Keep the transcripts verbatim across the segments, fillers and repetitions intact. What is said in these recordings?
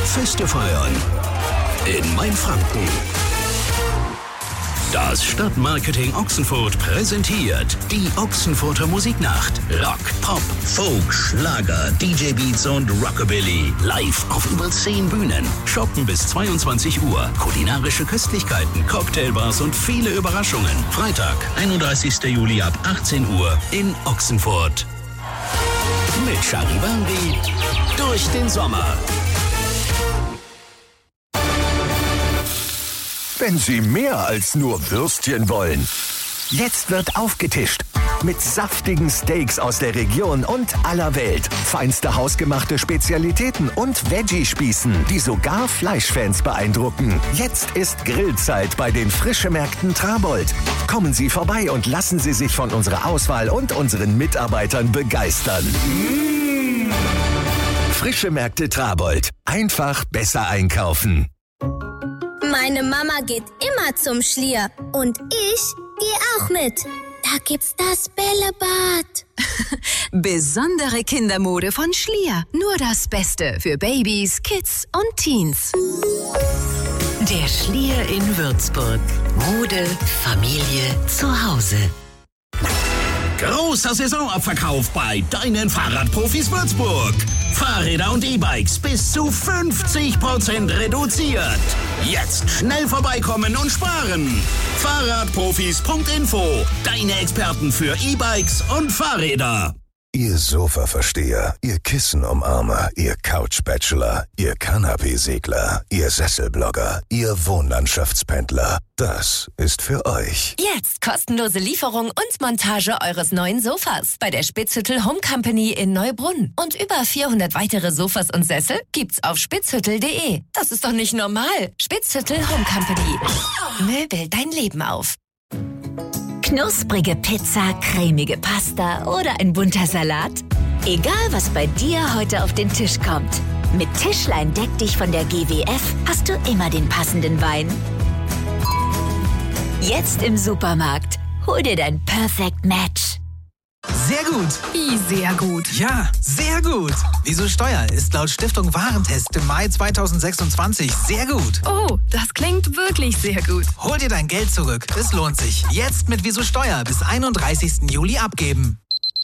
Feste feiern in Mainfranken. Das Stadtmarketing Ochsenfurt präsentiert die Ochsenfurter Musiknacht. Rock, Pop, Folk, Schlager, D J Beats und Rockabilly. Live auf über zehn Bühnen. Shoppen bis zweiundzwanzig Uhr. Kulinarische Köstlichkeiten, Cocktailbars und viele Überraschungen. Freitag, einunddreißigsten Juli ab achtzehn Uhr in Ochsenfurt. Mit Charivari durch den Sommer. Wenn Sie mehr als nur Würstchen wollen. Jetzt wird aufgetischt. Mit saftigen Steaks aus der Region und aller Welt. Feinste hausgemachte Spezialitäten und Veggie-Spießen, die sogar Fleischfans beeindrucken. Jetzt ist Grillzeit bei den Frischemärkten Trabold. Kommen Sie vorbei und lassen Sie sich von unserer Auswahl und unseren Mitarbeitern begeistern. Mmh. Frischemärkte Trabold. Einfach besser einkaufen. Meine Mama geht immer zum Schlier und ich gehe auch mit. Da gibt's das Bällebad. Besondere Kindermode von Schlier. Nur das Beste für Babys, Kids und Teens. Der Schlier in Würzburg. Mode, Familie, zu Hause. Großer Saisonabverkauf bei deinen Fahrradprofis Würzburg. Fahrräder und E-Bikes bis zu fünfzig Prozent reduziert. Jetzt schnell vorbeikommen und sparen. Fahrradprofis Punkt info. Deine Experten für E-Bikes und Fahrräder. Ihr Sofa-Versteher, ihr Kissen-Umarmer, ihr Couch-Bachelor, ihr Kanapee-Segler, ihr Sesselblogger, ihr Wohnlandschaftspendler. Das ist für euch. Jetzt kostenlose Lieferung und Montage eures neuen Sofas bei der Spitzhüttel Home Company in Neubrunn. Und über vierhundert weitere Sofas und Sessel gibt's auf spitzhüttel punkt de. Das ist doch nicht normal. Spitzhüttel Home Company. Möbel dein Leben auf. Knusprige Pizza, cremige Pasta oder ein bunter Salat? Egal, was bei dir heute auf den Tisch kommt. Mit Tischlein deck dich von der G W F hast du immer den passenden Wein. Jetzt im Supermarkt. Hol dir dein Perfect Match. Sehr gut. Wie sehr gut? Ja, sehr gut. Wieso Steuer ist laut Stiftung Warentest im Mai zweitausendsechsundzwanzig sehr gut. Oh, das klingt wirklich sehr gut. Hol dir dein Geld zurück. Es lohnt sich. Jetzt mit Wieso Steuer bis einunddreißigsten Juli abgeben.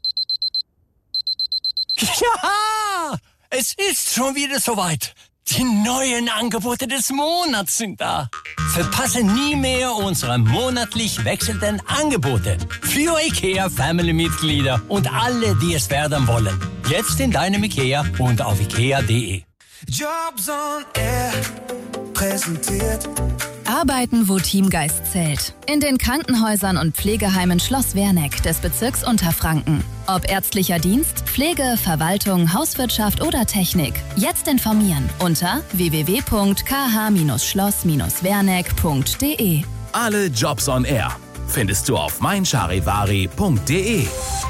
Ja, es ist schon wieder soweit. Die neuen Angebote des Monats sind da. Verpasse nie mehr unsere monatlich wechselnden Angebote. Für IKEA Family-Mitglieder und alle, die es werden wollen. Jetzt in deinem IKEA und auf ikea punkt de. Jobs on Air präsentiert. Arbeiten, wo Teamgeist zählt. In den Krankenhäusern und Pflegeheimen Schloss Werneck des Bezirks Unterfranken. Ob ärztlicher Dienst, Pflege, Verwaltung, Hauswirtschaft oder Technik. Jetzt informieren unter w w w punkt k h schloss werneck punkt de. Alle Jobs on Air findest du auf mein charivari punkt de.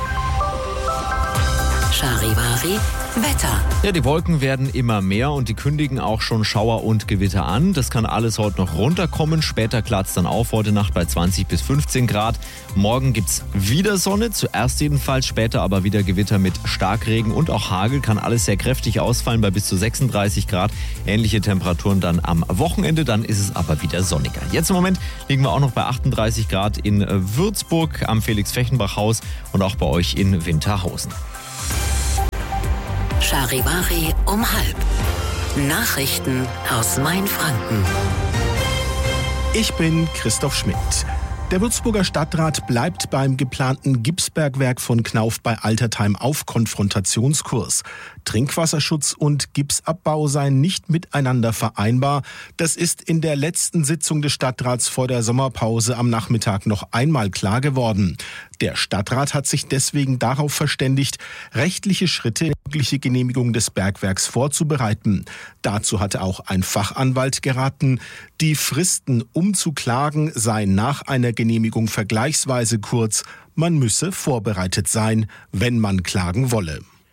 Charivari Wetter. Ja, die Wolken werden immer mehr und die kündigen auch schon Schauer und Gewitter an. Das kann alles heute noch runterkommen. Später klart es dann auf. Heute Nacht bei zwanzig bis fünfzehn Grad. Morgen gibt's wieder Sonne, zuerst jedenfalls, später aber wieder Gewitter mit Starkregen und auch Hagel. Kann alles sehr kräftig ausfallen bei bis zu sechsunddreißig Grad. Ähnliche Temperaturen dann am Wochenende. Dann ist es aber wieder sonniger. Jetzt im Moment liegen wir auch noch bei achtunddreißig Grad in Würzburg am Felix-Fechenbach-Haus und auch bei euch in Winterhausen. Charivari um halb. Nachrichten aus Mainfranken. Ich bin Christoph Schmidt. Der Würzburger Stadtrat bleibt beim geplanten Gipsbergwerk von Knauf bei Altertheim auf Konfrontationskurs. Trinkwasserschutz und Gipsabbau seien nicht miteinander vereinbar. Das ist in der letzten Sitzung des Stadtrats vor der Sommerpause am Nachmittag noch einmal klar geworden. Der Stadtrat hat sich deswegen darauf verständigt, rechtliche Schritte in die mögliche Genehmigung des Bergwerks vorzubereiten. Dazu hatte auch ein Fachanwalt geraten. Die Fristen, um zu klagen, seien nach einer Genehmigung vergleichsweise kurz. Man müsse vorbereitet sein, wenn man klagen wolle.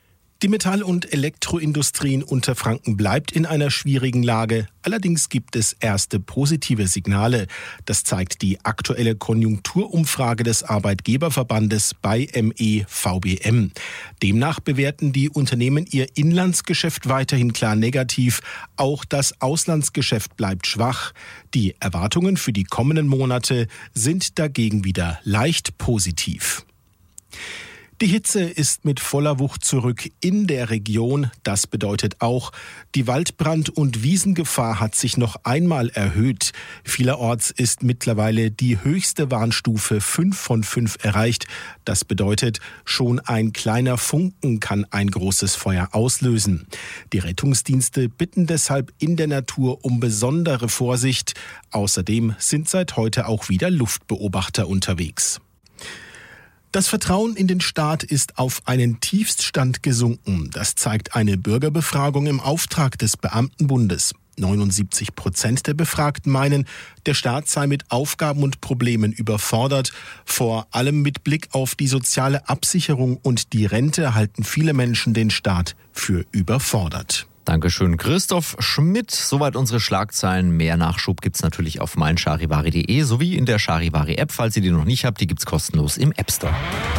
Die Metall- und Elektroindustrie in Unterfranken bleibt in einer schwierigen Lage. Allerdings gibt es erste positive Signale. Das zeigt die aktuelle Konjunkturumfrage des Arbeitgeberverbandes bei M E V B M. Demnach bewerten die Unternehmen ihr Inlandsgeschäft weiterhin klar negativ. Auch das Auslandsgeschäft bleibt schwach. Die Erwartungen für die kommenden Monate sind dagegen wieder leicht positiv. Die Hitze ist mit voller Wucht zurück in der Region. Das bedeutet auch, die Waldbrand- und Wiesengefahr hat sich noch einmal erhöht. Vielerorts ist mittlerweile die höchste Warnstufe fünf von fünf erreicht. Das bedeutet, schon ein kleiner Funken kann ein großes Feuer auslösen. Die Rettungsdienste bitten deshalb in der Natur um besondere Vorsicht. Außerdem sind seit heute auch wieder Luftbeobachter unterwegs. Das Vertrauen in den Staat ist auf einen Tiefststand gesunken. Das zeigt eine Bürgerbefragung im Auftrag des Beamtenbundes. neunundsiebzig Prozent der Befragten meinen, der Staat sei mit Aufgaben und Problemen überfordert. Vor allem mit Blick auf die soziale Absicherung und die Rente halten viele Menschen den Staat für überfordert. Dankeschön, Christoph Schmidt. Soweit unsere Schlagzeilen. Mehr Nachschub gibt's natürlich auf mein charivari punkt de sowie in der Charivari-App. Falls ihr die noch nicht habt, die gibt's kostenlos im App Store.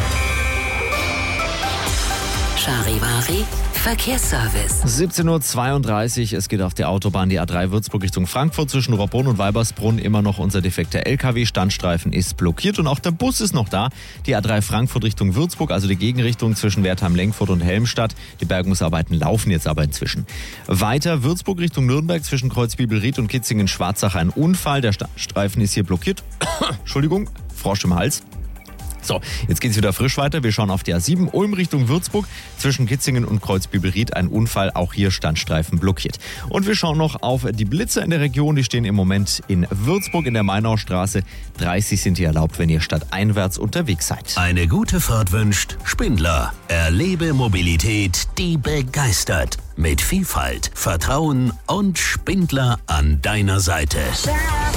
Charivari Verkehrsservice. siebzehn Uhr zweiunddreißig, es geht auf der Autobahn die A drei Würzburg Richtung Frankfurt zwischen Robbrunn und Weibersbrunn. Immer noch unser defekter L K W-Standstreifen ist blockiert und auch der Bus ist noch da. Die A drei Frankfurt Richtung Würzburg, also die Gegenrichtung zwischen Wertheim-Lenkfurt und Helmstadt. Die Bergungsarbeiten laufen jetzt aber inzwischen. Weiter Würzburg Richtung Nürnberg zwischen Kreuzbibelried und Kitzingen-Schwarzach ein Unfall. Der Standstreifen ist hier blockiert. Entschuldigung, Frosch im Hals. So, jetzt geht's wieder frisch weiter. Wir schauen auf die A sieben, Ulm Richtung Würzburg. Zwischen Kitzingen und Kreuzbibelried ein Unfall, auch hier Standstreifen blockiert. Und wir schauen noch auf die Blitzer in der Region. Die stehen im Moment in Würzburg in der Mainaustraße. dreißig sind hier erlaubt, wenn ihr stadteinwärts unterwegs seid. Eine gute Fahrt wünscht Spindler. Erlebe Mobilität, die begeistert. Mit Vielfalt, Vertrauen und Spindler an deiner Seite.